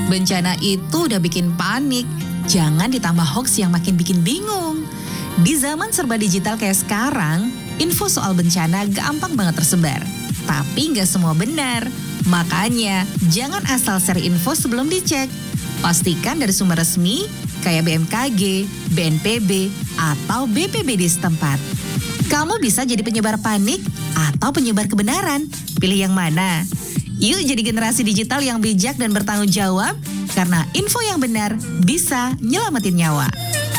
Bencana itu udah bikin panik. Jangan ditambah hoax yang makin bikin bingung. Di zaman serba digital kayak sekarang, info soal bencana gampang banget tersebar. Tapi nggak semua benar. Makanya, jangan asal share info sebelum dicek. Pastikan dari sumber resmi kayak BMKG, BNPB, atau BPBD setempat. Kamu bisa jadi penyebar panik atau penyebar kebenaran. Pilih yang mana? Yuk jadi generasi digital yang bijak dan bertanggung jawab, karena info yang benar bisa nyelamatin nyawa.